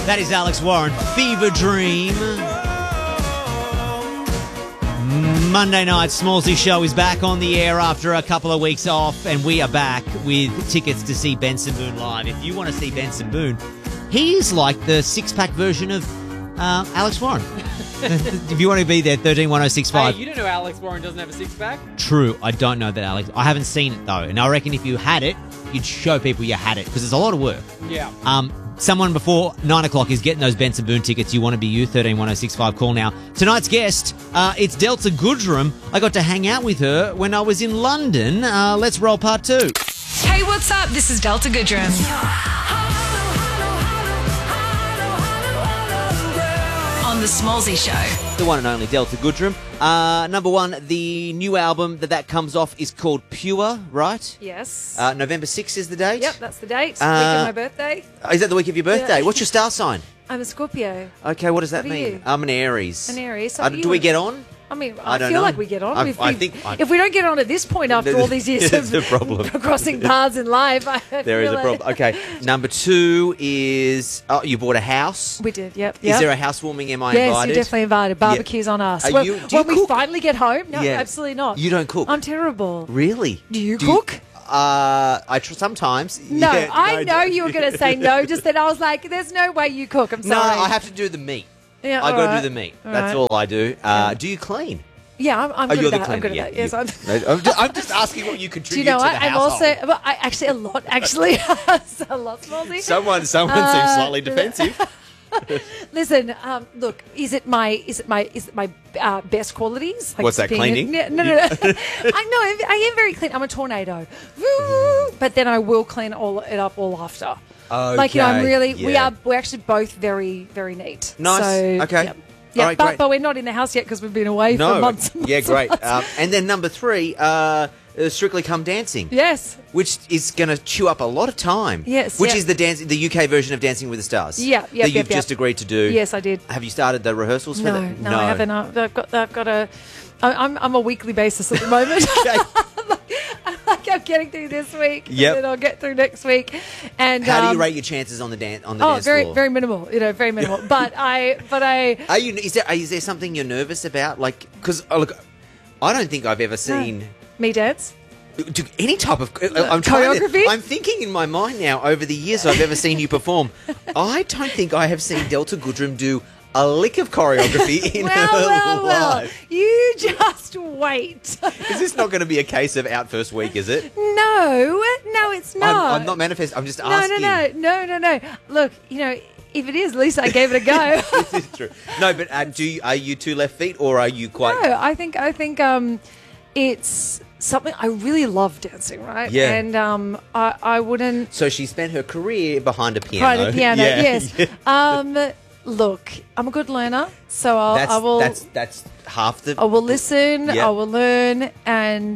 That is Alex Warren, Fever Dream. Monday night, Smallsy Show is back on the air after a couple of weeks off, and we are back with tickets to see Benson Boone live. If you want to see Benson Boone, he's like the six-pack version of Alex Warren. If you want to be there, 131065. Hey, you don't know Alex Warren doesn't have a six-pack? True, I don't know that, Alex. I haven't seen it, though, and I reckon if you had it, you'd show people you had it, because it's a lot of work. Yeah. Someone before 9 o'clock is getting those Benson Boone tickets. You want to be you, 131065. Call now. Tonight's guest, it's Delta Goodrem. I got to hang out with her when I was in London. Let's roll part 2. Hey, what's up? This is Delta Goodrem. On The Smallsy Show. The one and only Delta Goodrem. Number one, the new album that comes off is called Pure, right? Yes. November 6th is the date? Yep, that's the date. Week of my birthday. Is that the week of your birthday? Yeah. What's your star sign? I'm a Scorpio. Okay, what does that What are mean? you? I'm an Aries. An Aries. Do we get on? I mean, I I don't feel know. like we get on. If we don't get on at this point after all these years There's of a problem. crossing paths in life, There is a problem. Okay, number 2 is you bought a house. We did, yep. Is there a housewarming? Am I yes, invited? you're definitely invited. Barbecue's on us. Do When you we cook? finally get home, no, Yeah. absolutely not. You don't cook? I'm terrible. Really? Do you cook? I sometimes. No, Yeah, I know you were going to say no, just that I was like, there's no way you cook. I'm No, sorry. I have to do the meat. Yeah, I all got to right. do the meat. All That's right. all I do. Do you clean? Yeah, I'm Oh, good you're at the that. I'm cleaner. good at Yeah, that. Yes, I'm just asking what you Do contribute you know to what? the I'm household. also, well, actually, a lot. Actually, it's a lot, Smallsy. Someone seems slightly defensive. Listen, look, is it my best qualities? Like What's that, being cleaning? No. I am very clean. I'm a tornado, but then I will clean it up all after. Like, I'm really. yeah. We're actually both very, very neat. Nice. So, Okay. Yep. Yeah, All right, great. but we're not in the house yet because we've been away for months. And Yeah, months great. and months. And then number 3, Strictly Come Dancing. Yes. Which is going to chew up a lot of time. Yes, Which yeah. is the UK version of Dancing with the Stars. Yeah, that you've yep. just agreed to do. Yes, I did. Have you started the rehearsals for No, that? no, I haven't. I've got a. I'm a weekly basis at the moment. I'm getting through this week, Yep. and then I'll get through next week. And How do you rate your chances on the dance very, floor? very minimal. Very minimal. but I. Is there something you're nervous about? Like, because look, I don't think I've ever seen Me dance. do any type of choreography? I'm thinking in my mind now over the years I've ever seen you perform. I don't think I have seen Delta Goodrem do a lick of choreography in her life. You just wait. Is this not going to be a case of out first week? Is it? No, it's not. I'm not manifesting. I'm just asking. No. Look, if it is, at least I gave it a go. This is true. No, but are you 2 left feet or are you quite? No, I think it's something I really love dancing, right? Yeah. And I wouldn't So she spent her career behind a piano. try the piano. Yeah. Yes. Look, I'm a good learner, so I will. That's half the. I will listen. Yeah. I will learn, and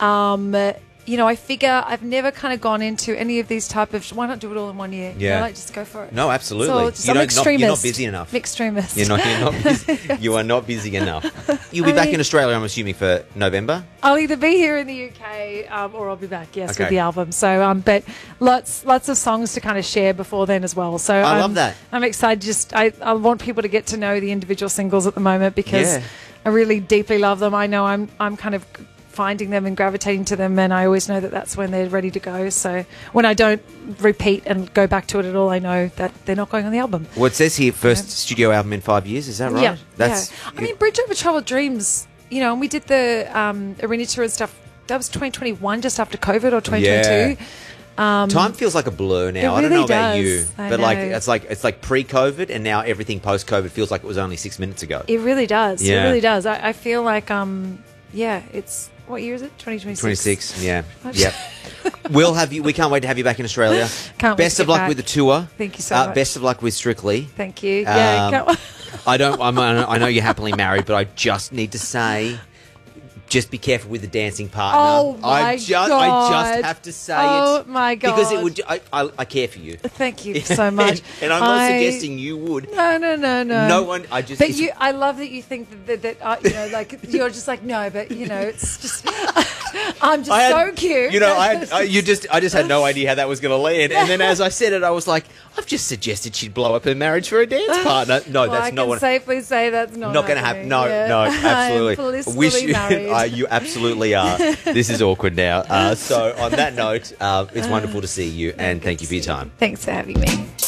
I figure I've never kind of gone into any of these type of. Why not do it all in one year? Yeah. Just go for it. No, absolutely. So just, I'm You're extremist. not busy enough. Extremist. You're not busy. You are not busy enough. You'll be back in Australia, I'm assuming, for November. I'll either be here in the UK or I'll be back, yes, Okay. with the album. So, but lots of songs to kind of share before then as well. So I love that. I'm excited. I want people to get to know the individual singles at the moment because Yeah. I really deeply love them. I know I'm kind of finding them and gravitating to them, and I always know that that's when they're ready to go. So when I don't repeat and go back to it at all, I know that they're not going on the album. Well, it says here, first studio album in 5 years. Is that right? Yeah, That's. yeah. I mean, Bridge Over Troubled Dreams. And we did the arena tour and stuff. That was 2021, just after COVID, or 2022. Time feels like a blur now. It I don't know really about does. you, I but know. it's like pre-COVID, and now everything post-COVID feels like it was only 6 minutes ago. It really does. Yeah. It really does. I feel like, it's what year is it? 2026. 26. Yeah. Yep. We'll have you. We can't wait to have you back in Australia. Can't wait Best to of get luck back. with the tour. Thank you so much. Best of luck with Strictly. Thank you. Yeah. Um, I know you're happily married, but I just need to say, just be careful with the dancing partner. Oh, my I just God. have to say Oh, it. my God. Because it would. I care for you. Thank you so much. and I'm not suggesting you would. No. No one. I just. But it's- I love that you think that like you're just like no, but it's just. I'm just so cute. You know, I just had no idea how that was going to land. And then as I said it, I was like, I've just suggested she'd blow up her marriage for a dance partner. No, Well, that's I not can what. safely say that's not Not going to happen. No, Yeah. no, absolutely. I'm blissfully married. You absolutely are. This is awkward now. So on that note, it's wonderful to see you, and thank you for your time. Thanks for having me.